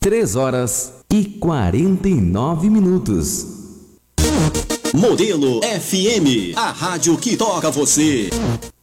3h49. Modelo FM, a rádio que toca você.